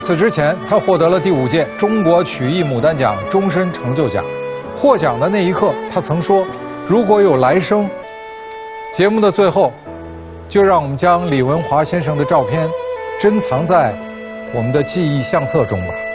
此之前，他获得了第5届中国曲艺牡丹奖终身成就奖。获奖的那一刻，他曾说：“如果有来生。”节目的最后，就让我们将李文华先生的照片珍藏在我们的记忆相册中吧。